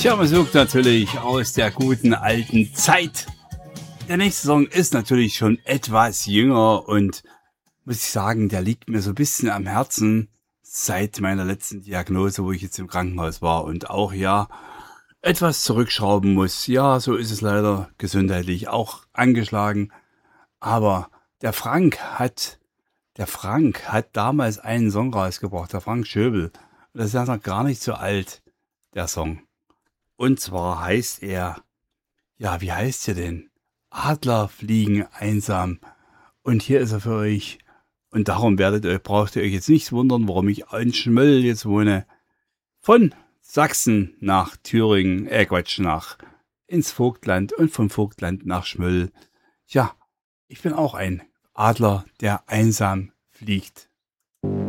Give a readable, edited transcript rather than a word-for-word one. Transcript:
Tja, man sucht natürlich aus der guten alten Zeit. Der nächste Song ist natürlich schon etwas jünger und muss ich sagen, der liegt mir so ein bisschen am Herzen seit meiner letzten Diagnose, wo ich jetzt im Krankenhaus war und auch ja etwas zurückschrauben muss. Ja, so ist es leider gesundheitlich auch angeschlagen. Aber der Frank hat damals einen Song rausgebracht, der Frank Schöbel. Und das ist ja noch gar nicht so alt, der Song. Und zwar heißt er, ja, wie heißt er denn? Adler fliegen einsam. Und hier ist er für euch. Und darum braucht ihr euch jetzt nicht wundern, warum ich in Schmöll jetzt wohne. Von Sachsen nach Thüringen, nach ins Vogtland und vom Vogtland nach Schmöll. Ja, ich bin auch ein Adler, der einsam fliegt.